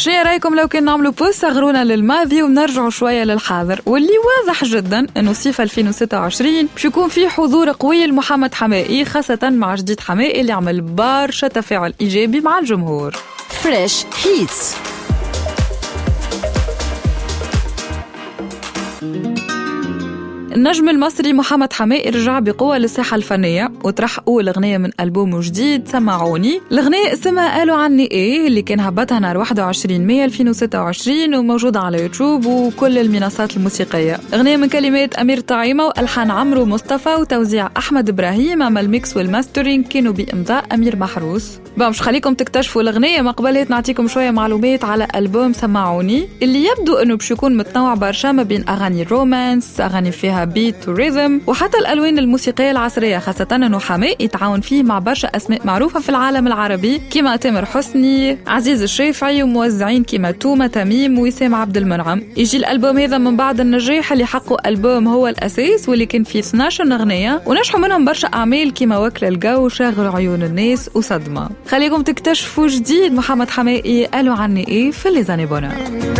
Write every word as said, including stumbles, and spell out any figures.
شنو رايكم لو كان نعملوا بوز صغرونا للماضي ونرجعوا شويه للحاضر، واللي واضح جدا انه صيف ألفين وستة وعشرين باش يكون فيه حضور قوي لمحمد حمائي، خاصه مع جديد حمائي اللي عمل برشا تفاعل ايجابي مع الجمهور. فريش هيتس. النجم المصري محمد حمائي رجع بقوة للساحة الفنية وطرح أول أغنية من ألبومه جديد سمعوني. الأغنية اسمها قالوا عني إيه، اللي كان هبطها نهار واحد وعشرين مايو ألفين وستة وعشرين وموجودة على يوتيوب وكل المنصات الموسيقية. أغنية من كلمات أمير طعيمة وألحان عمرو مصطفى وتوزيع أحمد إبراهيم، أما الميكس والماسترينج كانوا بإمضاء أمير محروس. باش خليكم تكتشفوا الأغنية، ما قبلت نعطيكم شوية معلومات على ألبوم سمعوني اللي يبدو أنه باش يكون متنوع برشا ما بين أغاني رومانس، أغاني فيها بيت وريذم، وحتى الألوان الموسيقية العصرية، خاصة أنه حمائي يتعاون فيه مع برشا أسماء معروفة في العالم العربي كيما تامر حسني، عزيز الشافعي، وموزعين كيما توما تميم ووسام عبد المنعم. يجي الألبوم هذا من بعد النجاح اللي حقه ألبوم هو الأساس واللي كان فيه اثناش أغنية ونجحوا منهم برشا أعمال كيما وكل الجو، شاغل عيون الناس، وصدمة. خليكم تكتشفوا جديد محمد حمائي قالوا عني إيه في اللي زاني بونر.